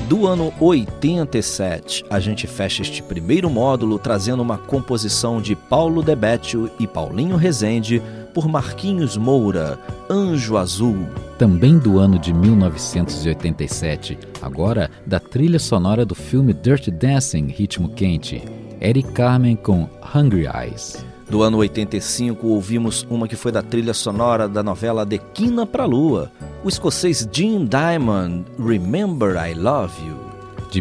Do ano 87, a gente fecha este primeiro módulo trazendo uma composição de Paulo De Bétio e Paulinho Rezende por Marquinhos Moura, Anjo Azul. Também do ano de 1987, agora da trilha sonora do filme Dirty Dancing, Ritmo Quente, Eric Carmen com Hungry Eyes. Do ano 85, ouvimos uma que foi da trilha sonora da novela De Quina pra Lua, o escocês Jim Diamond, Remember I Love You. De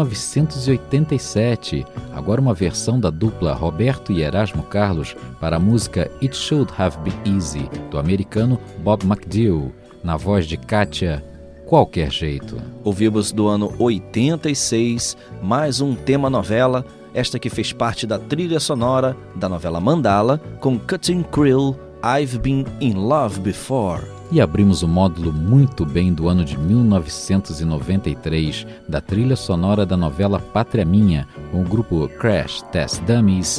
1987, agora uma versão da dupla Roberto e Erasmo Carlos para a música It Should Have Been Easy, do americano Bob McDill, na voz de Kátia, Qualquer Jeito. Ouvimos do ano 86, mais um tema novela, esta que fez parte da trilha sonora da novela Mandala, com Cutting Krill, I've Been in Love Before. E abrimos o módulo muito bem do ano de 1993, da trilha sonora da novela Pátria Minha, com o grupo Crash Test Dummies.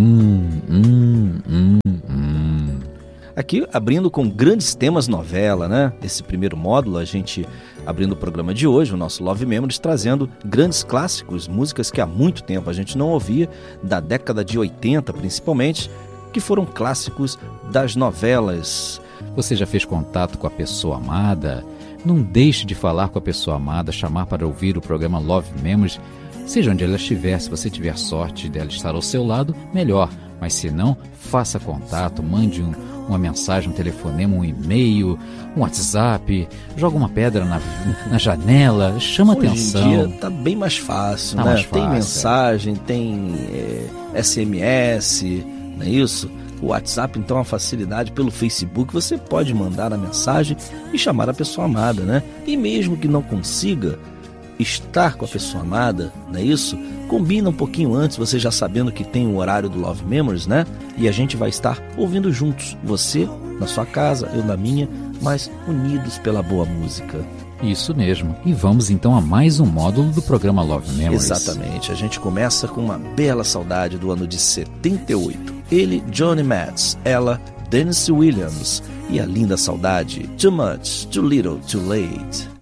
Aqui abrindo com grandes temas novela, né? Esse primeiro módulo, a gente abrindo o programa de hoje, o nosso Love Memories, trazendo grandes clássicos, músicas que há muito tempo a gente não ouvia, da década de 80 principalmente, que foram clássicos das novelas. Você já fez contato com a pessoa amada? Não deixe de falar com a pessoa amada, chamar para ouvir o programa Love Memories, seja onde ela estiver. Se você tiver sorte dela estar ao seu lado, melhor. Mas se não, faça contato, mande uma mensagem, um telefonema, um e-mail, um WhatsApp, joga uma pedra na janela, chama atenção. Hoje em dia tá bem mais fácil, né? Mais fácil, tem mensagem, tem SMS, não é isso? O WhatsApp, então, é uma facilidade. Pelo Facebook, você pode mandar a mensagem e chamar a pessoa amada, né? E mesmo que não consiga estar com a pessoa amada, não é isso? Combina um pouquinho antes, você já sabendo que tem o horário do Love Memories, né? E a gente vai estar ouvindo juntos. Você na sua casa, eu na minha, mas unidos pela boa música. Isso mesmo. E vamos então a mais um módulo do programa Love Memories. Exatamente. A gente começa com uma bela saudade do ano de 78. Ele, Johnny Metz, ela, Tennessee Williams, e a linda saudade, Too Much, Too Little, Too Late.